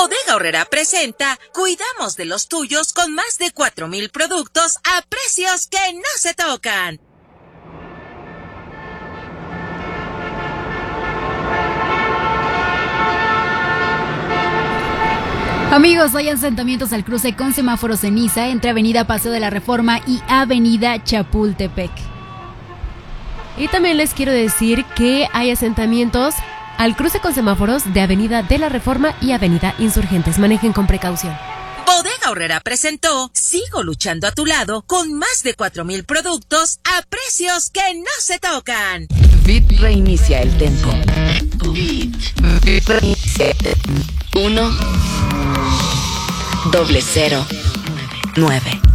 Bodega Aurrera presenta Cuidamos de los tuyos con más de 4,000 productos a precios que no se tocan. Amigos, hay asentamientos al cruce con semáforo ceniza entre Avenida Paseo de la Reforma y Avenida Chapultepec. Y también les quiero decir que hay asentamientos al cruce con semáforos de Avenida de la Reforma y Avenida Insurgentes. Manejen con precaución. Bodega Aurrera presentó Sigo luchando a tu lado con más de 4,000 productos a precios que no se tocan. Bit reinicia el tempo. Bit reinicia. 1 0 0 9